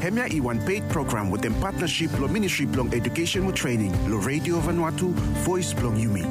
Hemia Iwan paid program with them partnership lo Ministry Blong Education with Training lo Radio Vanuatu Voice Blong Yumi.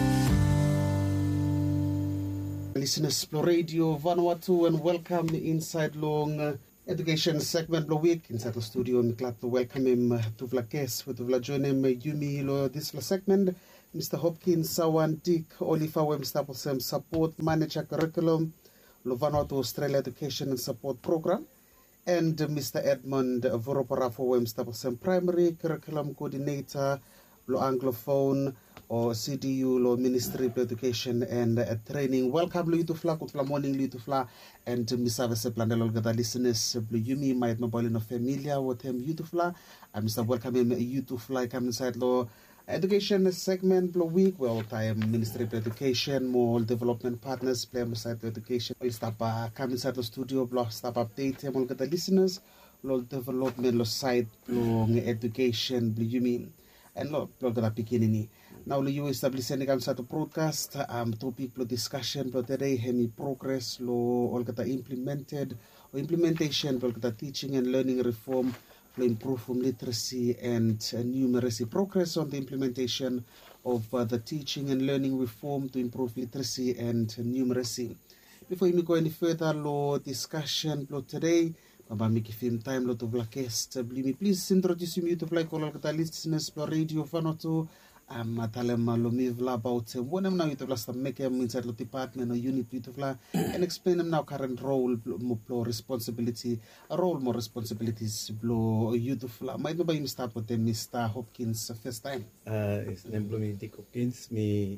Listeners lo Radio Vanuatu and welcome inside long education segment lo week inside the studio. I'm glad to welcome him to vla guest with vla join him Yumi lo this vla segment. Mr. Hopkins Sawan Dick Oliver Wemstapel support manager curriculum lo Vanuatu Australia Education and Support Program, and Mr. Edmund Voroparafo Wemstapel primary curriculum coordinator lo Anglophone or CDU lo Ministry of Education and Training. Welcome lo yutufla kutfla morning lo yutufla and misava se planelo gada listeners lo Yumi might mobile no familiar with him yutufla. Mr. welcome him yutufla come inside lo education segment lo week well time Ministry of Education more development partners play inside education. We stop come inside the studio block stop update him all gada listeners lo development lo side lo education lo Yumi. And lo gonna beginning now you establish any kind of broadcast topic lo discussion lo today hemi progress lo all gonna implemented or implementation lo gonna teaching and learning reform lo improve literacy and numeracy. Progress on the implementation of the teaching and learning reform to improve literacy and numeracy. Before we go any further lo discussion lo today Mabamiki film time lot of guest. Please introduce me to fly call the listeners for Radio Vanuatu. Matalem Lomivla about one now you to last make them inside the department or unit beautiful and explain them now current role more responsibility a role more responsibilities blow youthful. Might know by him start with them Mr. Hopkins first time. It's name Dick Hopkins, me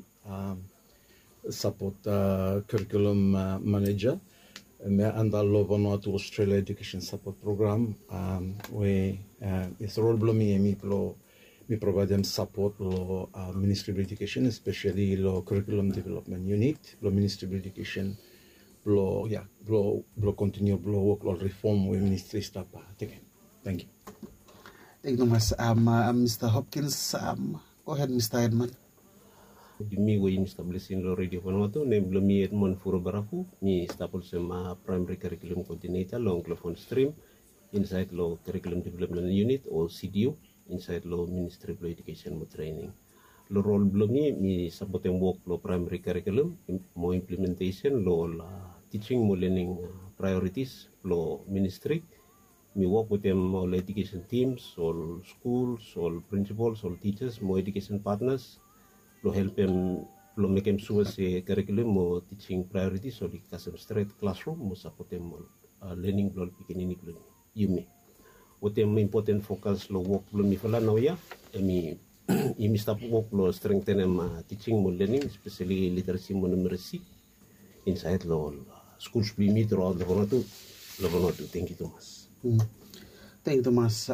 support curriculum manager. Under Vanuatu Australia Education Support Program, where it's role blooming me provide them support lo Ministry of Education, especially lo curriculum development unit, lo Ministry of Education, lo continue work lo reform with ministry staff. Thank you. Thank you, Mr. Hopkins. Go ahead, Mr. Edmund. Mi wo establishing lo Radio Vanuatu name lo mi Edmund Voroparafo mi stapel sema primary curriculum coordinator lo Anglophone stream inside lo curriculum development unit or CDU inside lo Ministry of Education and Training. Lo role lo mi support and work lo primary curriculum mo implementation lo teaching mo learning priorities lo ministry. Mi work with them all education teams, all schools, all principals, all teachers, more education partners. Lo help them, lo make them sure say curriculum mo teaching priorities so di kasem straight classroom mo support them learning lo beginning lo Yumi. What them important focus lo work lo mi fala now ya emi stop work lo strengthen them teaching mo learning especially literacy mo numeracy inside lo schools we meet throughout the Vanuatu. Thank you Thomas. Thank you Thomas.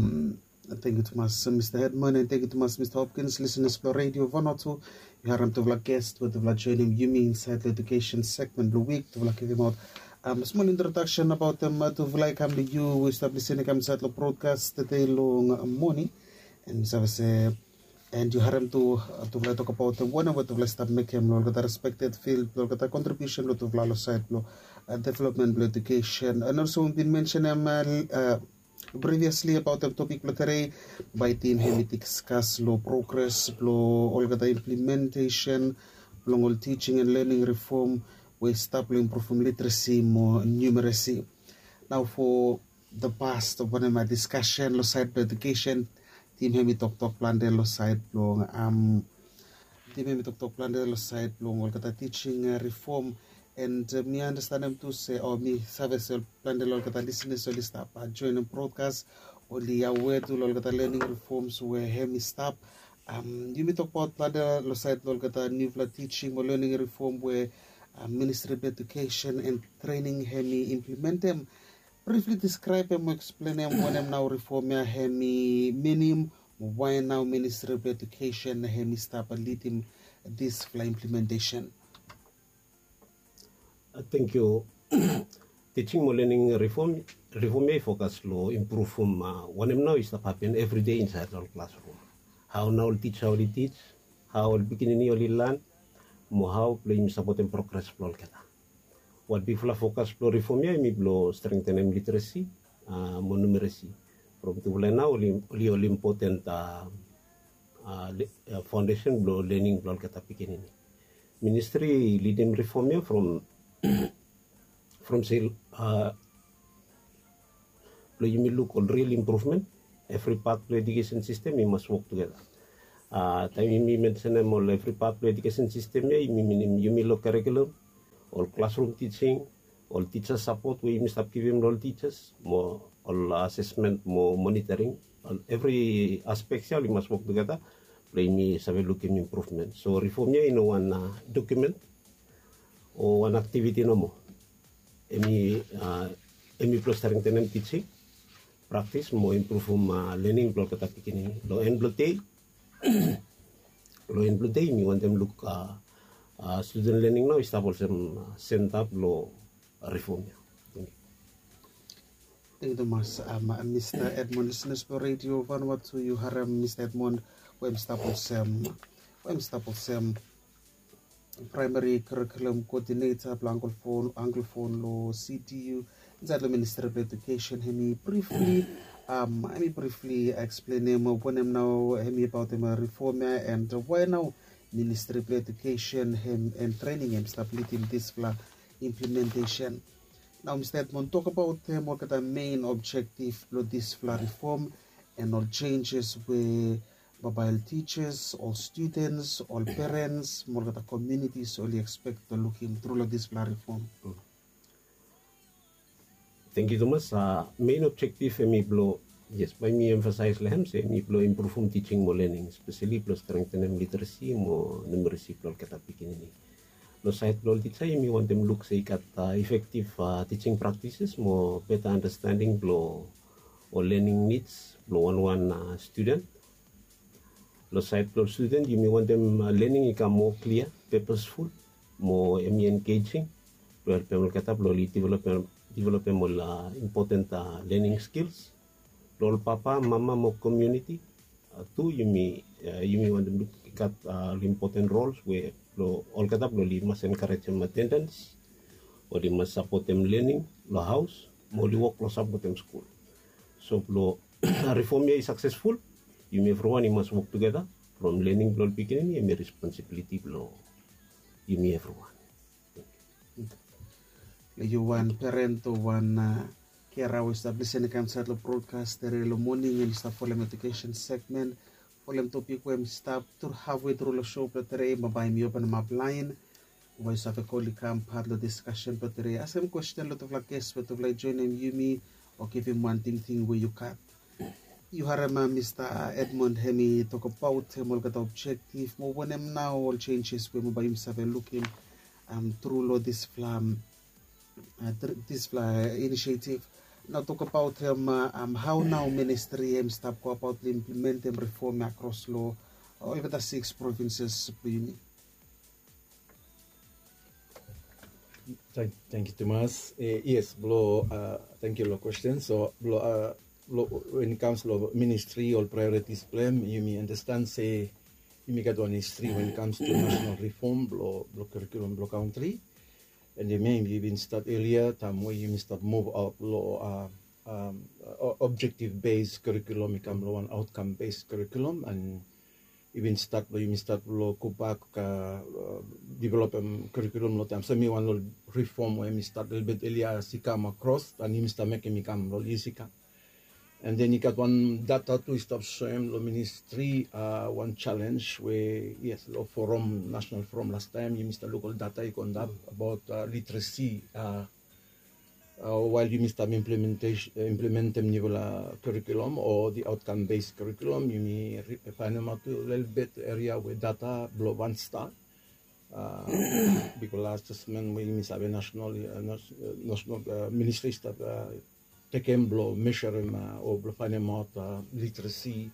Thank you, Thomas, Mr. Edmund, and thank you, Thomas, Mr. Hopkins. Listeners for Radio Vanuatu, you are to vlog guest with the vlog joining Yumi inside the education segment the week to vlog give him out a small introduction about them to vlog come to you. We establishing a inside the broadcast today long morning, and so and you have to vlog talk about one of the vlog start make him look at the respected field, look at the contribution to vlog side development education, and also been mentioned previously about the topic today by team we discuss lo progress lo all the implementation long teaching and learning reform we start to improve literacy more numeracy. Now for the past of one of my discussion lo side education team we talk plan lo side long team we talk plan lo side long all the teaching reform. And me understand them to say, or me service plan the local listeners or stop join the broadcast or the aware to local learning reforms where hemi stop. You may talk about plan the side local new teaching or learning reform where Ministry of Education and Training hemi implement them. Briefly describe them, explain them when I'm now reform hemi minimum. Why now Ministry of Education hemi stop leading this implementation. Thank you. Teaching mo learning reform may focus lo improve from one now is that happen every day inside our classroom. How now teach, how they teach, how beginning you learn, mo how play support and progress flow kata. What before focus lo reform ya mi lo strengthen literacy, mo numeracy from tubulena oli important foundation blo learning blo kata pikin ini ministry leading reform from say lo you look on real improvement every part of the education system we must work together time you mention every part of the education system you look curriculum all classroom teaching all teacher support we must have given all teachers more all assessment more monitoring on every aspect we must work together play me sabi looking improvement so reform in one document or one activity no more emi plus strengthen teaching practice more improve learning block kata pikin ini lo end day me want them look student learning now is also set up lo reform. Thank you mas Mr. Edmond listeners for radio Vanuatu you haram Mr. Edmond wem staples primary curriculum coordinator anglophone lo CTU inside the Ministry of Education hemi briefly explain him when him now hemi about him reform and why now Ministry of Education him and training him stability in this implementation. Now Mr. Edmond talk about what the main objective of this reform and all changes with mobile teachers, all students, all parents, more the communities only expect to look in through this reform. Thank you so much. Main objective yes, by me emphasize lehem say me improve teaching mo learning, especially plus strengthen literacy mo numeracy plus kata pikin ini. Lo side lo teacher me want them look say kat effective teaching practices mo better understanding or learning needs one student. Lo side lo student you may want them learning become more clear, purposeful, more engaging. Lo help them kata develop more important learning skills. Lo papa mama mo community two you may want them look at important roles where lo all kata lo must encourage them attendance or they must support them learning lo house mo work lo support them school so lo reform is successful you may everyone must work together from learning lo beginning and responsibility lo you may everyone you one parent or one carer establishing a campsite lo broadcast lo morning and stuff for them education segment for them topic when stop to halfway through the show but today mabay me open map line voice of a colleague camp had the discussion but today ask him question lot of like guests but of like joining Yumi or give him one thing where you cut you have Mr. Edmond Hemi talk about him all got objective more when him now all changes we mabay himself looking through this initiative. Now talk about how now ministry start go about implement reform across law over the 6 provinces. Thank you, Thomas. Yes, thank you for the question. So, when it comes to ministry or priorities plan, you may understand, say, you may get one history when it comes to national reform, curriculum, country. And they may even start earlier, time where you start move out objective-based curriculum, become one outcome-based curriculum, and even start you start kupak develop curriculum lo time. So me one reform where me start a little bit earlier sikam across, and you start making me come lo sikam. And then you got one data to stop showing the ministry one challenge where yes lo forum national forum last time you missed local data you conduct about literacy while you missed implement them curriculum or the outcome based curriculum you may find them out a little bit area where data below 1 star because last assessment we miss have a national ministry stuff taken blow measure or find out literacy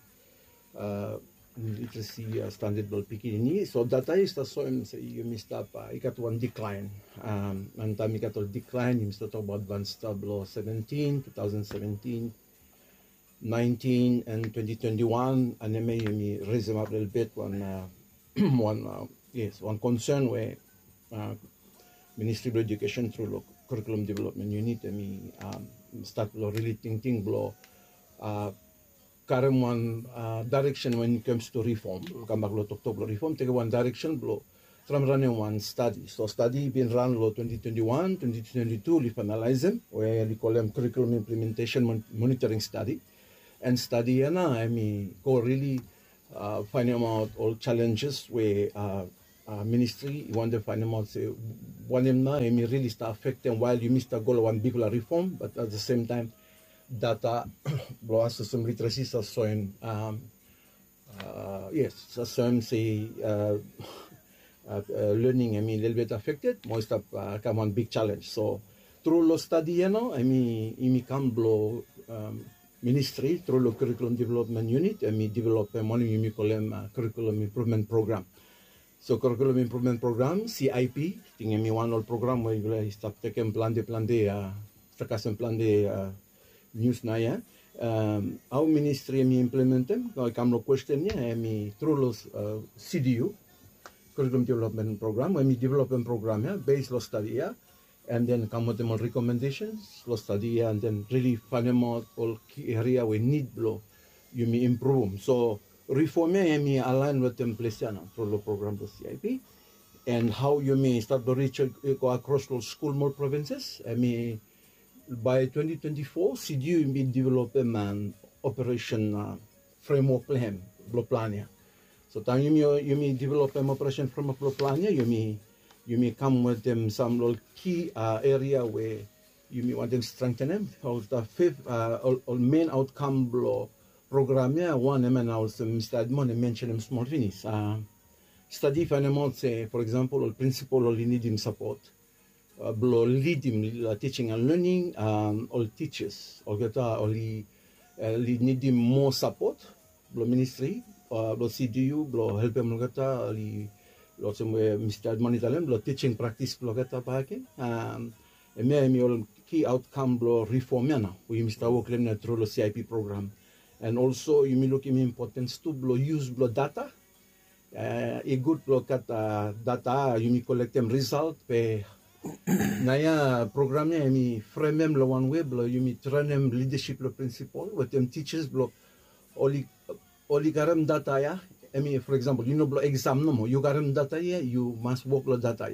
standard blow picking so data is the so you missed up you got one decline and time you got a decline you missed talk about advanced blow 2017 19 and 2021 and then you raise them up a little bit one concern where Ministry of Education through curriculum development unit start lo really thinking lo current one direction when it comes to reform. Kambak lo tok lo reform take one direction lo from running one study. So study been run lo 2021, 2022 li finalize them where we call them curriculum implementation monitoring study. And study I mean go really finding out all challenges where ministry you want to find out say one of them I mean really start affecting while you miss the goal of one big reform, but at the same time data blow us some literacy so yes so some say learning I mean a little bit affected most of come one big challenge. So through lo study I mean come blow ministry through the curriculum development unit and we develop a money we call them curriculum improvement program. So curriculum improvement program CIP thing me one all program where you start taking plan de sakasan plan de news na ya our ministry me implement them come lo question ya me through los CDU curriculum development program when we develop a program ya based lo study ya and then come with them all recommendations, lo study and then really find them out all key area we need blow you may improve. So reform me align with them place through the program the CIP and how you may start to reach go across the school more provinces. I mean by 2024 CDU will develop an operation framework plan plan. So time you may develop an operation framework plan you may come with them some little key area where you may want them strengthen them. Or the fifth or main outcome program one and also Mr. Edmond mentioned them small things. Study for say for example or principal or need him support. Lead him teaching and learning all teachers or get need him more support ministry CDU help him get lots of Mr. Edmond teaching practice get back all key outcome reform we Mr. work through the CIP program and also you may look at importance to use data a good look at data you may collect them result naya program me frame them one way you may train them leadership principle with them teachers only garam data I mean for example exam no more you garam data you must work data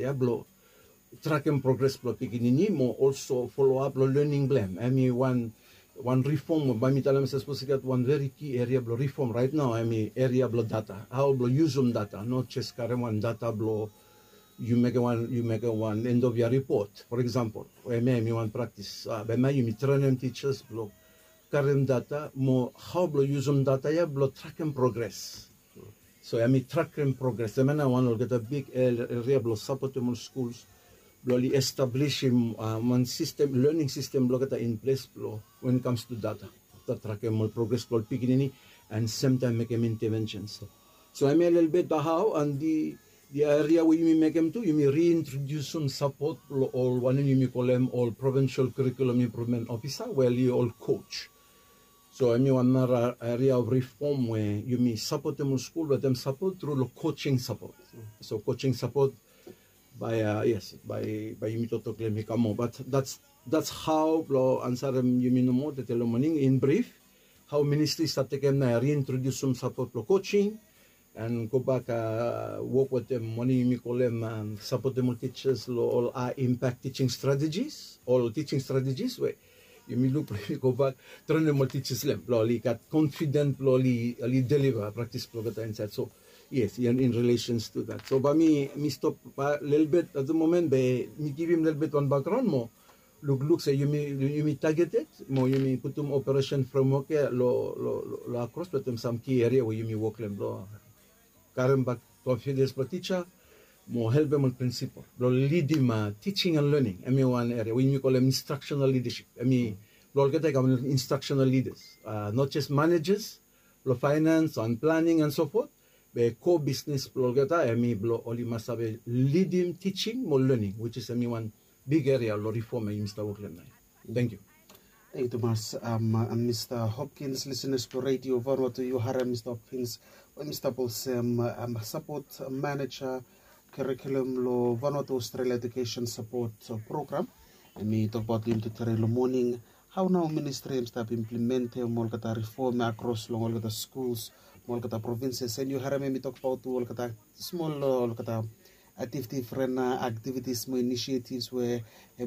track and progress picking more also follow up learning blame I mean one reform by me telling supposed to get one very key area reform right now I mean area data how use data not just current one data you make one end of your report for example where me one practice by my you train them teachers current data more how use data track and progress. So I mean track and progress. I mean I want to get a big area support schools establish one system learning system in place when it comes to data. The track and progress picking and sometimes make them interventions. So I mean a little bit how and the area where you may make them to you may reintroduce some support all one you may call them all provincial curriculum improvement officer where you all coach. So I mean one area of reform where you may support them in school, but them support through the coaching support. So coaching support by by you may talk more. But that's how answer them you mean more the morning in brief how ministry start taking reintroduce some support for coaching and go back work with them money you may call them support them teachers all impact teaching strategies where you may look go back train them teachers got confident deliver practice inside. So yes in relations to that. So by me stop a little bit at the moment by me give him a little bit on background more look say you may target it more you may put them operation framework lo across with them some key area where you may work them current back confidence for teacher more help them on principle lead them teaching and learning I mean one area when you call them instructional leadership I mean get instructional leaders not just managers finance and planning and so forth but core business I mean only must have leading teaching more learning which is I mean one big area of reform in Mr. Auckland. Thank you. Thank you, Thomas. Mr. Hopkins, listeners for Radio Vanuatu, you have Mr. Hopkins, Mr. Bolsem, support manager, curriculum lo Vanuatu Australia Education Support Program. And we talk about him to morning how now ministry have implemented molkata reform across long all the schools, molkata provinces, and you heard me talk about all kata small molkata activities, more initiatives where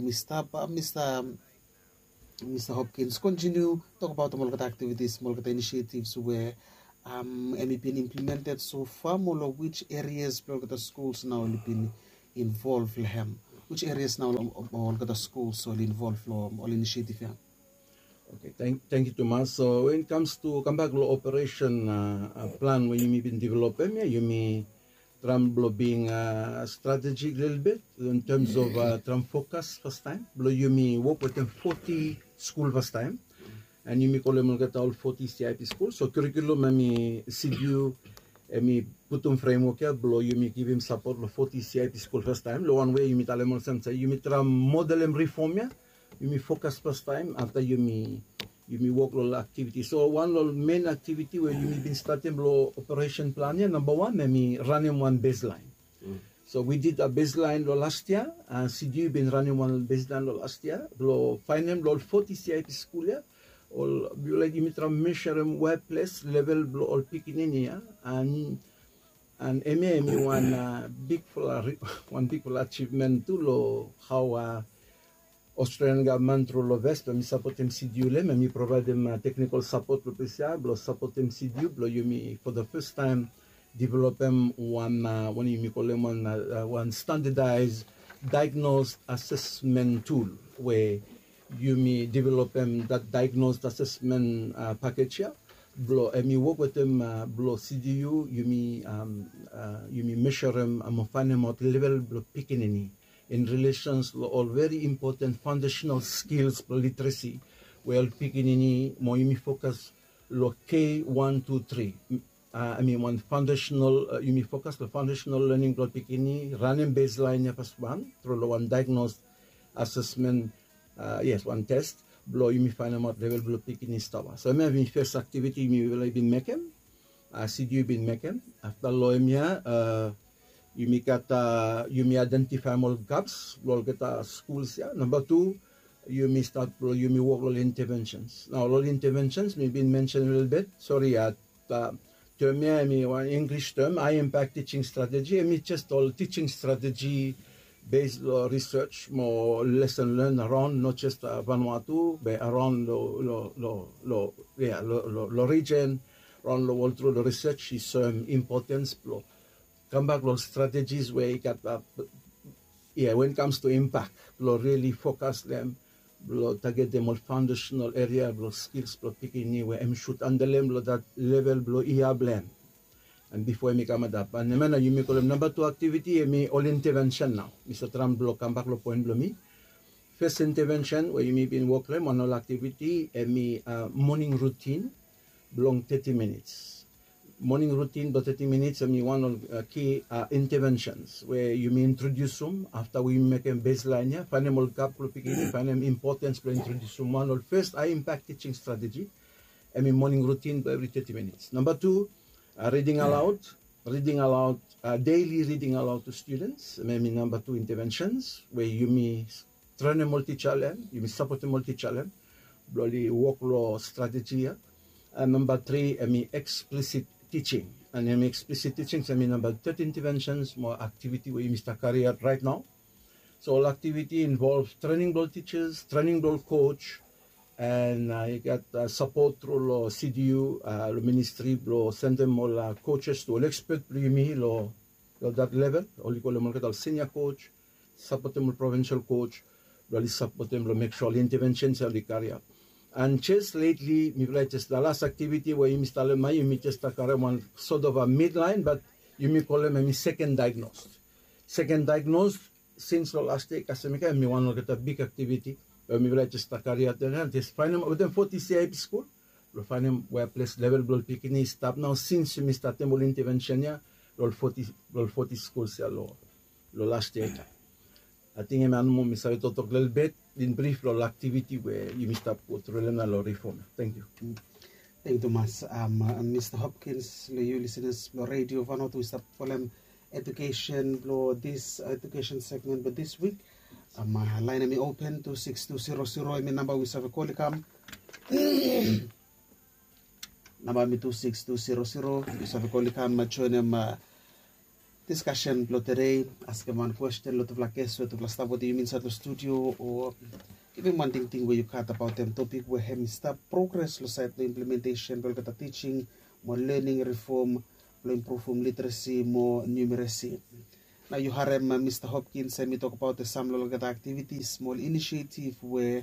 Mr. Hopkins continue talk about the molkata activities, molkata initiatives where been implemented so far, more of which areas molkata schools now been involved which areas now molkata schools all involved all initiative. Okay, thank you, Thomas. So when it comes to comeback law operation plan, when you been developing, you may being strategic a little bit in terms of focus first time. You may work with them 40 school first time, and you may call them all 40 CIP schools. So curriculum, I mean, CDU, I mean, put them framework here. You may give him support for 40 CIP school first time. One way you may tell them say you may try model and reform here. You may focus first time after you may work on activity. So one of the main activity where you may be starting operation plan here, number one, maybe running one baseline. So we did a baseline last year, and CDU been running one baseline last year. Find them 40 CIP school here. All like you may try measure them workplace level all picking in here, and one big achievement to how Australian government through Lovest, we support them CDU, we provide them technical support, we support them CDU, for the first time develop them one standardized diagnosed assessment tool where you may develop them that diagnosed assessment package here. Me work with them CDU, you may measure them and find them at level picking any. In relations to all very important foundational skills for literacy, well, picking any more focus K1, 2, 3. One foundational, you focus the foundational learning block picking running baseline first one through one diagnosed assessment, one test. You may find out level block picking tower. So maybe first activity you will be making, CDU been making after loemia. You may identify more gaps, schools. Yeah. Number two, you may work on interventions. Now, all interventions may be mentioned a little bit. Sorry, term here, one English term, impact teaching strategy. Just all teaching strategy based research, more lesson learned around not just Vanuatu, but around the region, around the world through the research is importance. Come back those strategies where you got when it comes to impact, really focus them, target them on foundational area, skills, picking where should under them that level blend. And before me come up. And then you may call them number two activity, all intervention now. Mr. Trump come back point me. First intervention where you may be in work them on all activity, morning routine, belong 30 minutes. Morning routine, but 30 minutes, one of key interventions where you may introduce them after we make a baseline here, find them all gap, find them importance, introduce them one of first impact teaching strategy, morning routine every 30 minutes. Number two, reading aloud, daily reading aloud to students, maybe number two interventions where you may train a multi-challenge, you may support a multi-challenge, work strategy here. And number three, explicit teaching. And explicit teaching, number 30 interventions, more activity where you Mr. Career right now. So all activity involves training ball teachers, training ball coach, and you got support through CDU, the ministry, send them all coaches to all expert, that level, all you call them senior coach, support them provincial coach, really support them make sure the interventions are the career. And just lately, just the last activity where you may just one sort of a midline, but you may call them second diagnosed. Second diagnosed since the last day, because me want to get a big activity. We just career just find them within 40 CIP school. We find them where place level blood picking stop now since we start them intervention here, 40 schools here last year. I think I'm going to talk a little bit in brief about activity where you must have put relevant reform. Thank you. Thank you, Thomas. Mr. Hopkins, you listeners, Radio Vanuatu, we start for them education, this education segment, but this week, Line me open 26200. My number we have a call come. Number me 26200. We have a call come. Join them discussion blow today. Ask them one question. Lot of like guess. Lot of stuff. What do you mean inside the studio or even one thing where you cut about them topic where hem start progress. Lo side the implementation. Lo kata teaching. More learning reform. Lo improve literacy. More numeracy. Now you heard Mr. Hopkins and me talk about the some local activities, small initiative where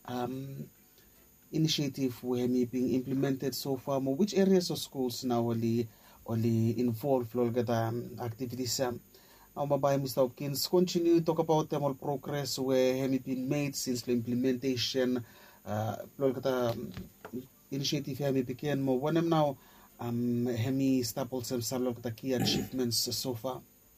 me being implemented so far. Which areas of schools now only involve local activities? Now by Mr. Hopkins continue to talk about them all progress where me been made since the implementation. Local initiative me began more when now me staples some local key achievements so far.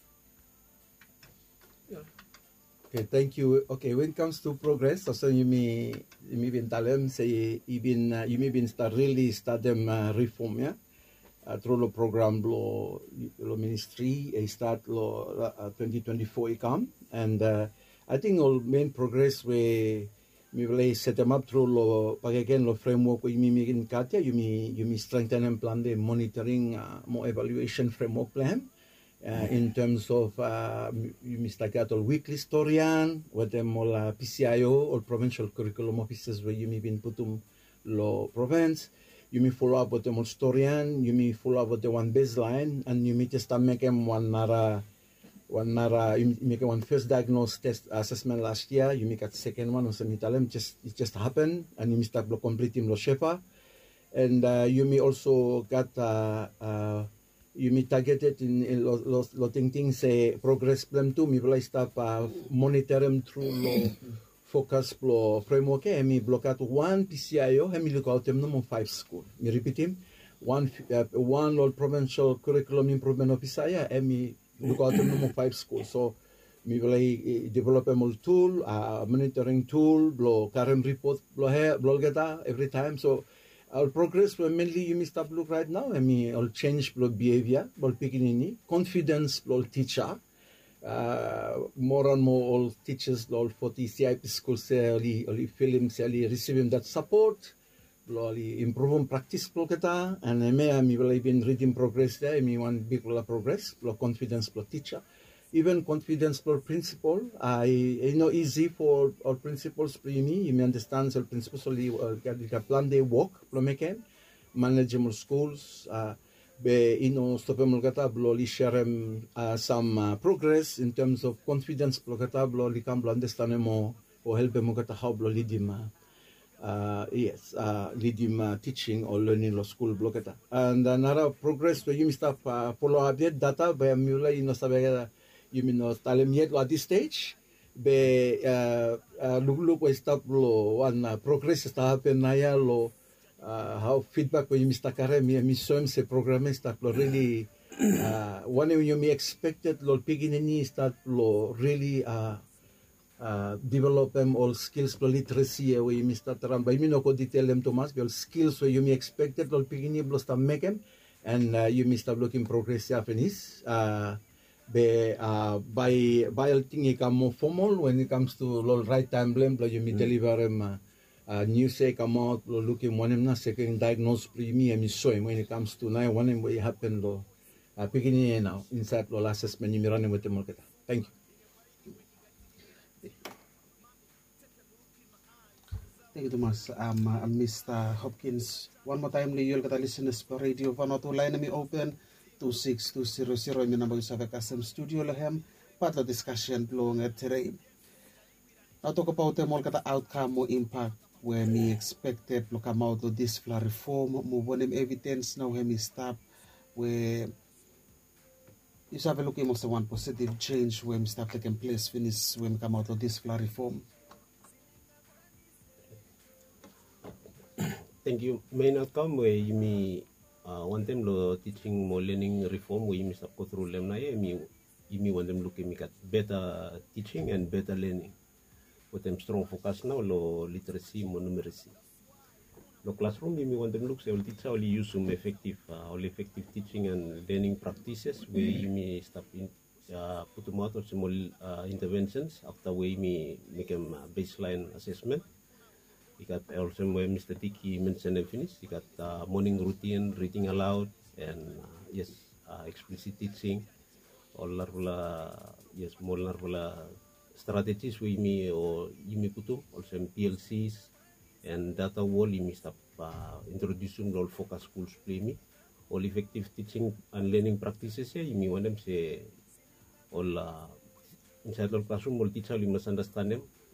Okay, thank you. Okay, when it comes to progress, also you may been talem say you may been really start them reform through the program lo ministry start lo 2024 come and I think all main progress we will set them up through lo again lo framework we may in Katia you may strengthen and plan the monitoring more evaluation framework plan. In terms of you must get all weekly historian, with them all PCIO or provincial curriculum officers where you may be put lo province. You may follow up with them all historian. You may follow up with the one baseline, and you may just make them one you make one first diagnosed test assessment last year. You make a second one, or some tell them it just happened, and you may start completing lo shepa, and you may also get you may target it in lotting things progress plan too. Me will start monitor them through lo focus lo framework. Me block out one PCIO. Me look out them no 5 school. Me repeat him one all provincial curriculum improvement officer. Me look out them no 5 school. So me will develop a tool, monitoring tool, blow current report, blow get every time. So our progress will mainly you may start look right now. I mean, I'll change behavior, picking confidence, teacher. More and more all teachers, all 40 CIP schools, only film, receiving that support, improving practice, and I may will even reading progress there. I mean, one big progress, confidence, teacher. Even confidence for principal, I know easy for all principals. You may understand all principals only plan their work, manage schools. Stop share some progress in terms of confidence. Understand more or help them how lead him. Lead him teaching or learning law school. And another progress where you start follow up data by Mula you mean tell him yet at this stage be look stop lo one progress start happen naya lo how feedback when you Mr. Kare me so say program start lo really one you may expected lo beginning start lo really develop them all skills lo literacy where you Mr. Taram by me no go detail them too much but skills so you may expected lo beginning lo start make them and you may start looking progress Japanese by thing more formal when it comes to right time blame you may deliver them news come out looking one na second diagnose premium so when it comes to now one what happen beginning now inside last assessment you may running with the market. Thank you. Thank you, Thomas. Mr. Hopkins. One more time, you'll get a listeners per radio. Vanuatu line me open 26200. My number is a custom studio lahem. Part the discussion blowing at today. Now talk about the more outcome or impact where me expected to come out of this flood reform. Move on evidence now me stop where you have a look at one positive change when we start taking place finish when we come out of this flood reform. Thank you. Main outcome where you may want them lo teaching more learning reform where you may go through them na you may want them looking at better teaching and better learning. With them strong focus now lo literacy more numeracy. Lo classroom you may want them look say teacher only use some effective teaching and learning practices where you may start put them out or small interventions after we make a baseline assessment. We got also Mr. Tiki mentioned and finished. We got morning routine, reading aloud, and yes, explicit teaching. All larvala, yes, more larvala strategies we me or yumi putu also PLCs and data wall yumi stop introducing all focus schools play me all effective teaching and learning practices ya yumi want them say all inside all classroom all teacher we must understand them